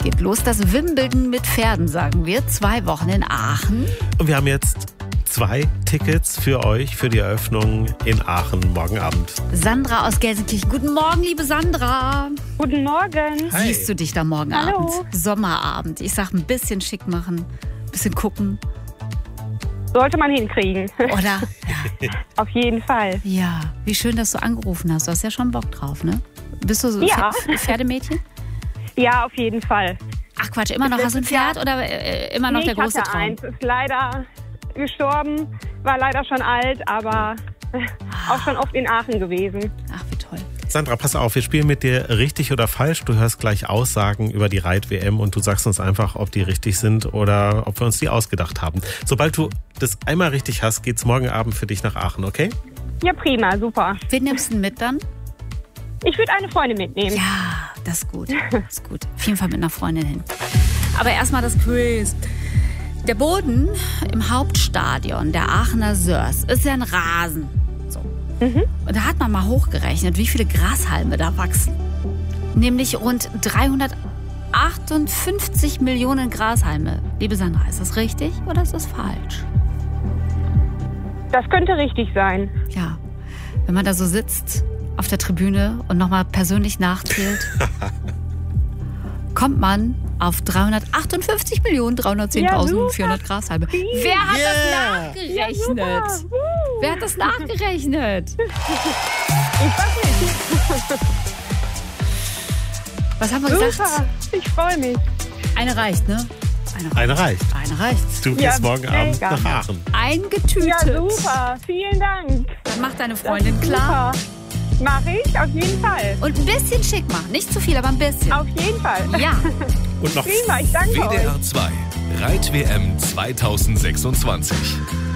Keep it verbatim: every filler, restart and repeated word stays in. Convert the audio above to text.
geht los. Das Wimbledon mit Pferden, sagen wir. Zwei Wochen in Aachen. Und wir haben jetzt zwei Tickets für euch für die Eröffnung in Aachen morgen Abend. Sandra aus Gelsenkirchen. Guten Morgen, liebe Sandra. Guten Morgen. Hi. Siehst du dich da morgen Hallo. Abend? Sommerabend. Ich sag, ein bisschen schick machen, ein bisschen gucken. Sollte man hinkriegen. Oder? Auf jeden Fall. Ja, wie schön, dass du angerufen hast. Du hast ja schon Bock drauf, ne? Bist du so Ja. Pf- Pferdemädchen? Ja, auf jeden Fall. Ach Quatsch, immer noch. Hast du ein Pferd oder äh, immer noch nee, der ich große hatte Traum? eins. Ist leider gestorben. War leider schon alt, aber auch schon oft in Aachen gewesen. Ach, wie toll. Sandra, pass auf, wir spielen mit dir richtig oder falsch. Du hörst gleich Aussagen über die Reit-W M und du sagst uns einfach, ob die richtig sind oder ob wir uns die ausgedacht haben. Sobald du das einmal richtig hast, geht's morgen Abend für dich nach Aachen, okay? Ja, prima, super. Wen nimmst du denn mit dann? Ich würde eine Freundin mitnehmen. Ja, das ist gut. Das ist gut. Auf jeden Fall mit einer Freundin hin. Aber erstmal das Quiz. Der Boden im Hauptstadion der Aachener Sörs ist ja ein Rasen. So. Mhm. Und da hat man mal hochgerechnet, wie viele Grashalme da wachsen. Nämlich rund dreihundertachtundfünfzig Millionen Grashalme. Liebe Sandra, ist das richtig oder ist das falsch? Das könnte richtig sein. Ja, wenn man da so sitzt auf der Tribüne und nochmal persönlich nachzählt, kommt man auf dreihundertachtundfünfzig Millionen dreihundertzehntausendvierhundert Grashalme. Wer hat Yeah. das Ja, nachgerechnet? super. Uh. Wer hat das nachgerechnet? Ich weiß nicht. Was haben wir gesagt? Super. Ich freue mich. Eine reicht, ne? Eine reicht. Eine reicht. Eine reicht. Du gehst Ja, morgen mega. Abend nach Aachen. Eingetütet. Ja, super. Vielen Dank. Dann macht deine Freundin klar. Super. Mach ich, auf jeden Fall. Und ein bisschen schick machen. Nicht zu viel, aber ein bisschen. Auf jeden Fall. Ja. Und noch Prima, ich danke W D euch. R zwei Reit-W M zweitausendsechsundzwanzig.